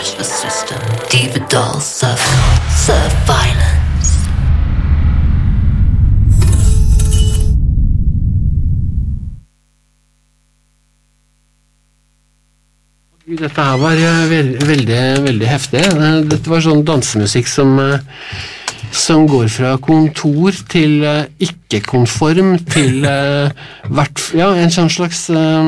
justice system. Diva dolls serve violence. Dette her var veldig heftig. Dette var sånn dansemusikk som går fra kontor til ikke-konform til en sånn slags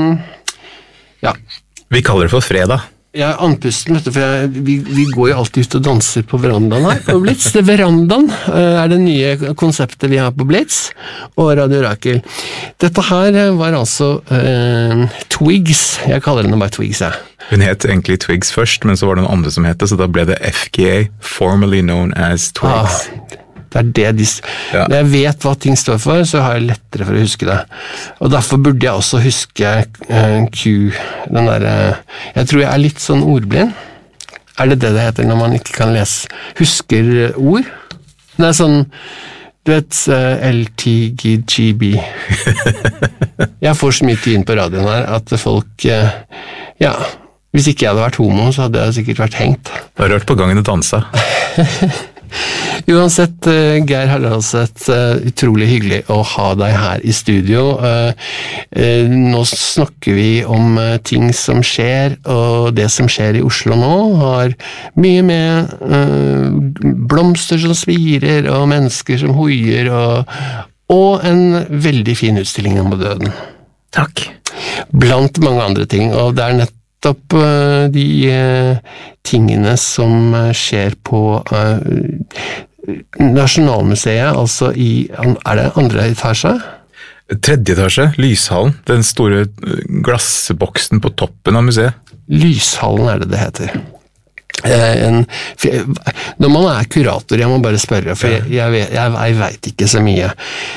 Vi kaller det for fredag. Jeg er andpusten, vet du, for vi går jo alltid ut og danser på verandaen her på Blitz. Det verandaen det nye konseptet vi har på Blitz og Radio Rakel. Dette her var altså Twigs. Jeg kaller henne bare Twigs, jeg. Hun het egentlig Twigs først, men så var det noen andre som het det, så da ble det FKA, formerly known as Twigs. Det det Når jeg vet hva ting står for, så har jeg lettere for å huske det. Og derfor burde jeg også huske Q, den der jeg tror jeg er litt sånn ordblind. Det heter når man ikke kan husker ord? Det sånn, du vet, LTGGB. Jeg får så mye tid inn på radioen her, at folk, hvis ikke jeg hadde vært homo, så hadde jeg sikkert vært hengt. Du har rørt på gangen og dansa. Uansett, Geir Haraldseth, utrolig hyggelig å ha deg her i studio. Nå snakker vi om ting som skjer, og det som skjer i Oslo nå har mye med blomster som spirer, og mennesker som hoier, og en veldig fin utstilling om døden. Takk. Blant mange andre ting, og det nettopp de tingene som skjer på Nasjonalmuseet, altså det andre etasje? Tredje etasje, Lyshallen, den store glassboksen på toppen av museet. Lyshallen det heter. Når man kurator, jeg må bare spørre, for jeg vet ikke så mye.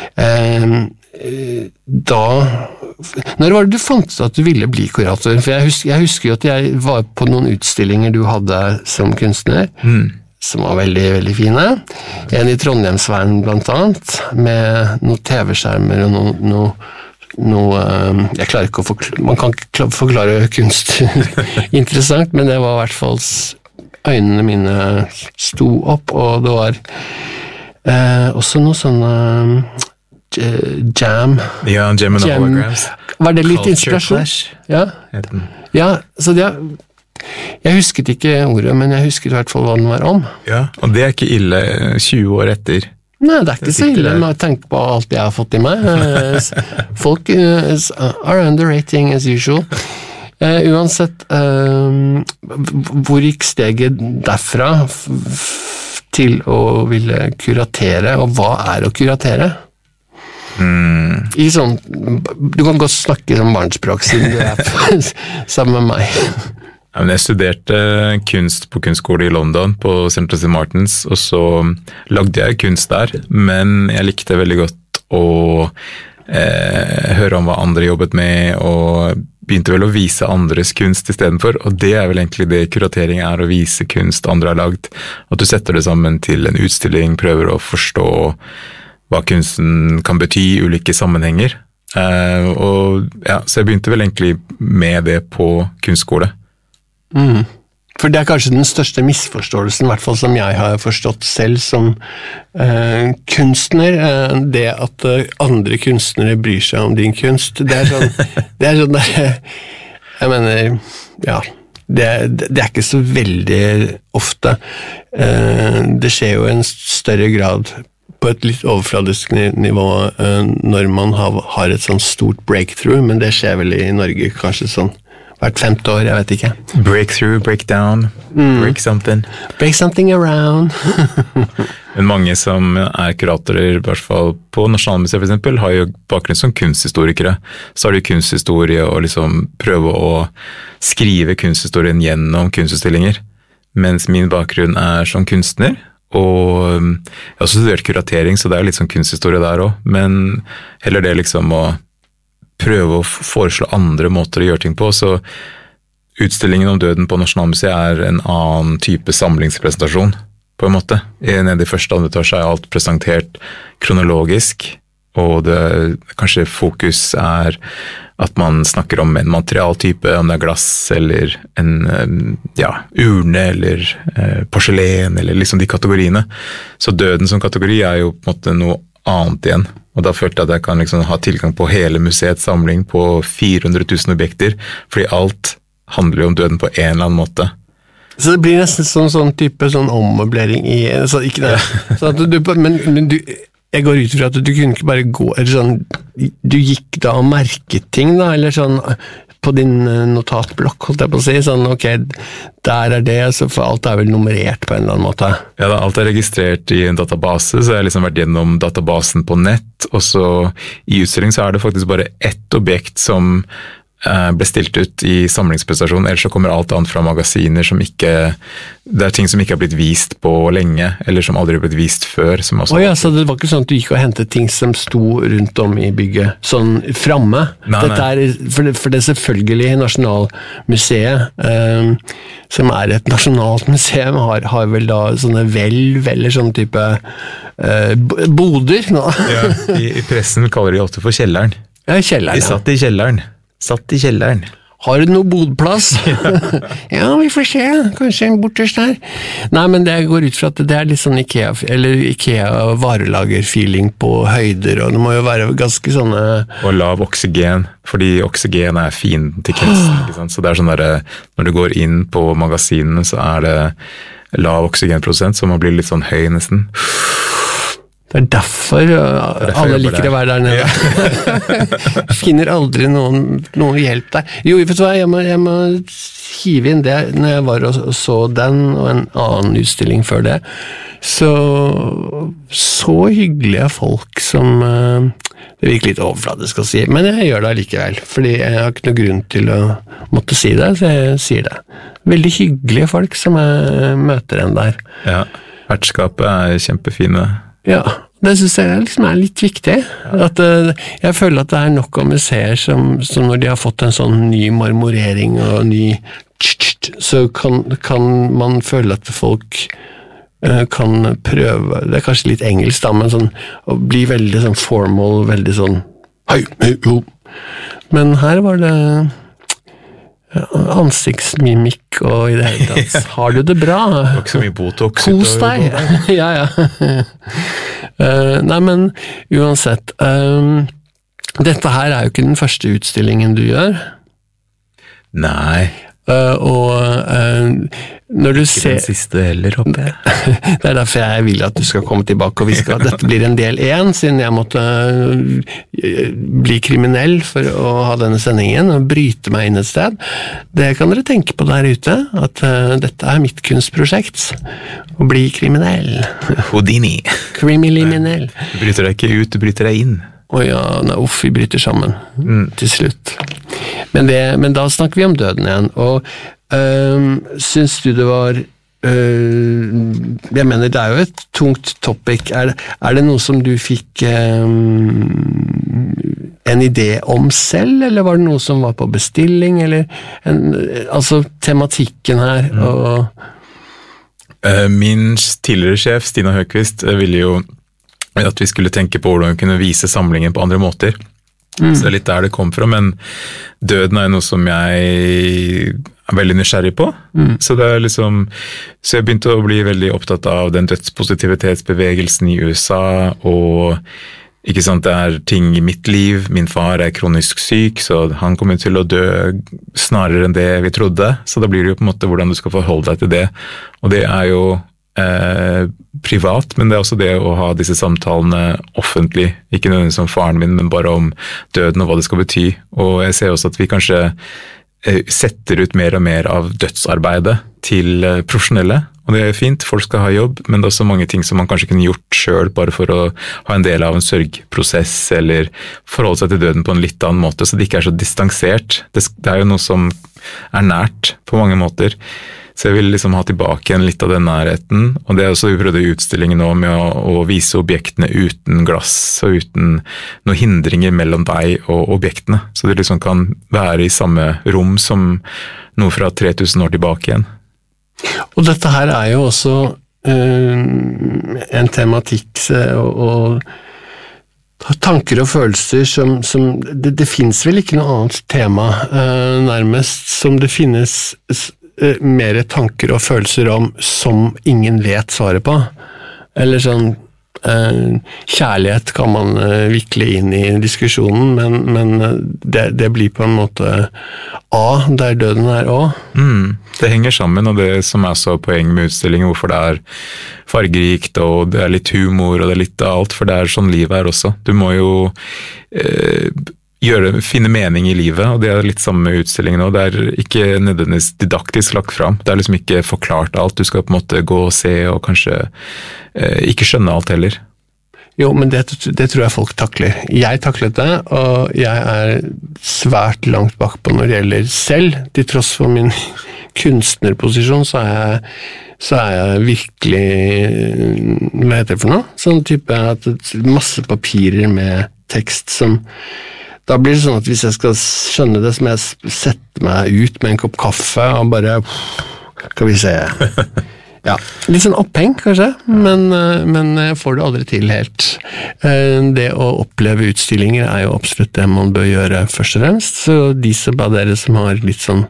Når var det du fant ut at du ville bli kurator? For jeg husker jo at jeg var på noen utstillinger du hadde som kunstner, som var veldig, veldig fine. En i Trondheimsveien blant annet, med noen TV-skjermer og jeg klarer ikke å man kan ikke forklare kunst interessant, men det var i hvert fall øynene mine sto opp, og det var også noe sånne jam. Ja, Jam and Holograms. Var det litt inspirasjon? Ja, så jeg husket ikke ordet, men jeg husket i hvert fall hva den var om. Ja, og det ikke ille 20 år etter. Nei, det ikke så ille med å tenke på alt jeg har fått i meg. Folk are underrating as usual. Uansett, hvor gikk steget derfra til å ville kuratere, og hva å kuratere? I sånn, du kan godt snakke som barnespråk siden du sammen med meg. Jeg studerte kunst på kunstskole i London på St. Martins, og så lagde jeg kunst der, men jeg likte veldig godt å høre om hva andre jobbet med, og begynte vel å vise andres kunst i stedet for, og det vel egentlig det kuratering å vise kunst andre har lagd, at du setter det sammen til en utstilling, prøver å forstå hva kunsten kan bety i ulike sammenhenger, så jeg begynte vel egentlig med det på kunstskole. For det kanskje den største misforståelsen, i hvert fall som jeg har forstått selv som kunstner, det at andre kunstnere bryr seg om din kunst. Det sånn der, jeg mener, det ikke så veldig ofte. Det skjer jo i en større grad på et litt overfladisk nivå når man har et sånn stort breakthrough, men det skjer vel i Norge kanskje sånn hvert 5. år, jeg vet ikke. Breakthrough, breakdown, break something. Break something around. Men mange som kuratorer, i hvert fall på Nasjonalmuseet for eksempel, har jo bakgrunn som kunsthistorikere. Så har de kunsthistorie og liksom prøve å skrive kunsthistorien gjennom kunstutstillinger. Mens min bakgrunn som kunstner, og jeg har også studert kuratering, så det litt sånn kunsthistorie der også, men heller det liksom å prøve å foreslå andre måter å gjøre ting på, så utstillingen om døden på Nasjonalmuseet en annen type samlingspresentasjon, på en måte. Nede i første og andre etasje alt presentert kronologisk, og kanskje fokus at man snakker om en materialtype, om det glass eller en urne eller porselen eller liksom de kategoriene. Så døden som kategori jo på en måte noe annet igjen. Og da følte jeg at jeg kan liksom ha tilgang på hele museets samling på 400 000 objekter, fordi alt handler jo om døden på en eller annen måte. Så det blir nesten sånn type ommøblering i så ikke det. Så at men du jeg går ut fra at du kunne ikke bare gå eller sånn, du gikk da og merket ting da, eller sånn på din notatblokk, holdt jeg på å si, sånn ok, der det, så for alt vel nummerert på en eller annen måte. Ja, da, alt registrert i en database, så jeg liksom vært gjennom databasen på nett, og så i utstilling så det faktisk bare ett objekt som ble stilt ut i samlingspresentasjon, ellers så kommer alt annet fra magasiner som ikke, det ting som ikke har blitt vist på lenge, eller som aldri har blitt vist før. Så det var ikke sånn at du gikk og hentet ting som sto rundt om i bygget, sånn framme? Dette for det selvfølgelig Nasjonalmuseet, som et nasjonalt museum, har vel da sånne hvelv, eller sånn type boder nå. Ja, i pressen kaller de ofte for kjelleren. Ja, kjelleren. De satt i kjelleren. Har du noe bodplass? Ja, vi får se. Kanskje en bortest der. Nei, men det går ut fra at det litt sånn IKEA varelager-feeling på høyder, og det må jo være ganske sånne... Og lav oksygen, fordi oksygen fienden til kunsten, ikke sant? Så det sånn der, når du går inn på magasinene, så det lav oksygenprosent, så man blir litt sånn høy nesten. Det derfor alle liker å være der nede. Finner aldri noen hjelp der. Jo, vet du hva, jeg må hive inn det. Når jeg var og så den, og en annen utstilling før det, så hyggelige folk som det virker litt overfladisk å si, men jeg gjør det likevel, fordi jeg har ikke noe grunn til å måtte si det, så jeg sier det. Veldig hyggelige folk som jeg møter en der. Ja, vertskapet kjempefine. Ja, det synes jeg liksom litt viktig. At jeg føler at det nok av museer som når de har fått en sånn ny marmorering og ny så kan man føle at folk kan prøve, det kanskje litt engelsk da, men sånn, å bli veldig sånn formal, veldig sånn hei, jo. Men her var det ansiktsmimikk og i det hele tatt. Har du det bra? Det var ikke så mye botox. Kos deg. Ja. Nei, men uansett, dette her jo ikke den første utstillingen du gjør. Nei. Og når du ser den siste heller, håper jeg. Det derfor jeg vil at du skal komme tilbake, og dette blir en del 1, siden jeg måtte bli kriminell for å ha denne sendingen, og bryte meg inn et sted. Det kan dere tenke på der ute, at dette mitt kunstprosjekt, å bli kriminell. Houdini. Kriminell. Du bryter deg ikke ut, du bryter deg inn. Vi bryter sammen til slutt. Men da snakker vi om døden igjen, og synes du det var jeg mener det jo et tungt topic, det noe som du fikk en idé om selv, eller var det noe som var på bestilling, eller altså tematikken her Min tidligere sjef Stina Høgqvist ville jo at vi skulle tenke på hvordan vi kunne vise samlingen på andre måter. Så det litt der det kom fra, men døden jo noe som jeg veldig nysgjerrig på. Så det liksom, så jeg begynte å bli veldig opptatt av den dødspositivitetsbevegelsen i USA, og ikke sant, det ting i mitt liv. Min far kronisk syk, så han kommer til å dø snarere enn det vi trodde, så da blir det jo på en måte hvordan du skal forholde deg til det, og det jo privat, men det også det å ha disse samtalene offentlig, ikke nødvendigvis om faren min, men bare om døden og hva det skal bety. Og jeg ser også at vi kanskje setter ut mer og mer av dødsarbeidet til profesjonelle, og det fint, folk skal ha jobb, men det også mange ting som man kanskje kunne gjort selv bare for å ha en del av en sørgprosess, eller forholde seg til døden på en litt annen måte, så det ikke så distansert. Det jo noe som nært på mange måter. Så jeg vil liksom ha tilbake igjen litt av den nærheten, og det også vi prøvde i utstillingen nå med å vise objektene uten glass og uten noen hindringer mellom deg og objektene, så det liksom kan være i samme rom som noe fra 3000 år tilbake igjen. Og dette her jo også en tematikk tanker og følelser som det finnes vel ikke noe annet tema nærmest som det finnes mer tanker og følelser om som ingen vet svaret på. Eller sånn kjærlighet kan man vikle inn i diskusjonen, men det blir på en måte A, der døden er A. Det henger sammen, og det som er så poeng med utstillingen, hvorfor det er fargerikt, og det er litt humor, og det er litt av alt, for det er sånn livet er også. Du må jo finne mening i livet, og det er litt samme med utstillingen også. Det er ikke nødvendigvis didaktisk lagt fram. Det er liksom ikke forklart alt. Du skal på en måte gå og se, og kanskje ikke skjønne alt heller. Jo, men det tror jeg folk takler. Jeg taklet det, og jeg er svært langt bakpå når det gjelder selv. Til tross for min kunstnerposisjon, så er jeg virkelig, hva heter det for noe? Sånn type at masse papirer med tekst som da blir det sånn at hvis jeg skal skjønne det, så må jeg sette meg ut med en kopp kaffe og bare, skal vi se, ja, litt sånn oppheng kanskje, men jeg får det aldri til helt. Det å oppleve utstillinger er jo absolutt det man bør gjøre først og fremst, så de som bare dere som har litt sånn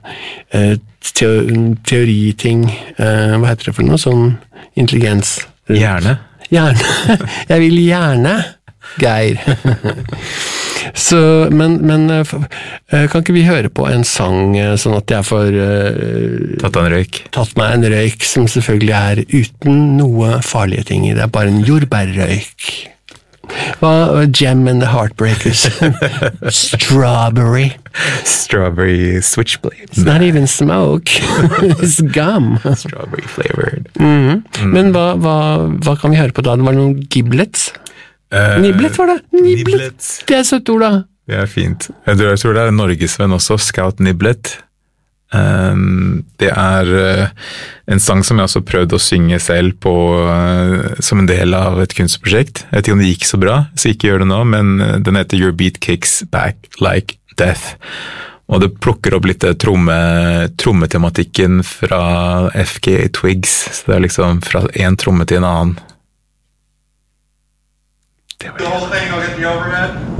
teoriting, hva heter det for noe, sånn intelligens? Gjerne. Jeg vil gjerne, Geir. Så, men kan ikke vi høre på en sang sånn at jeg får tatt meg en røyk som selvfølgelig er uten noe farlige ting i det, er bare en jordbærrøyk. Gem and the Heartbreakers. Strawberry switchblade. It's not even smoke. It's gum. Strawberry flavored. Men hva kan vi høre på da? Det var noen giblets. Niblet var det? Niblet. Det er søtt ord da. Det er fint. Jeg tror det er en norgesvenn også, Scout Niblet. Det er en sang som jeg også prøvde å synge selv på, som en del av et kunstprosjekt. Jeg vet ikke om det gikk så bra, så ikke gjør det nå, men den heter Your Beat Kicks Back Like Death. Og det plukker opp litt trommetematikken fra FKA Twigs, så det er liksom fra en tromme til en annen. The whole thing, I'll get the overhead.